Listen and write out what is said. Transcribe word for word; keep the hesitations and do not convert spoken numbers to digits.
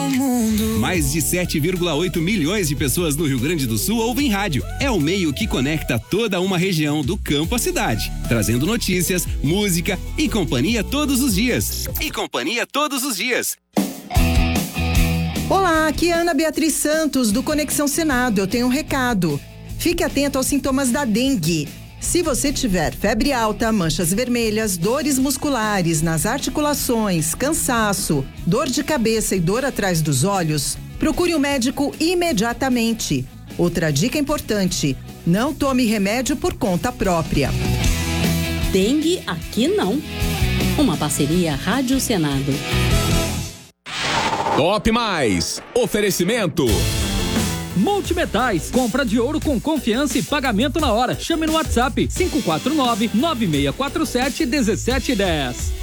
mundo. Mais de sete vírgula oito milhões de pessoas no Rio Grande do Sul ouvem rádio. É o meio que conecta toda uma região, do campo à cidade, trazendo notícias, música e companhia todos os dias. E companhia todos os dias. Olá, aqui é Ana Beatriz Santos, do Conexão Senado. Eu tenho um recado. Fique atento aos sintomas da dengue. Se você tiver febre alta, manchas vermelhas, dores musculares nas articulações, cansaço, dor de cabeça e dor atrás dos olhos, procure um médico imediatamente. Outra dica importante: não tome remédio por conta própria. Dengue aqui não. Uma parceria Rádio Senado. Top Mais. Oferecimento Multimetais, compra de ouro com confiança e pagamento na hora. Chame no WhatsApp cinco quatro nove, nove seis quatro sete, um sete um zero.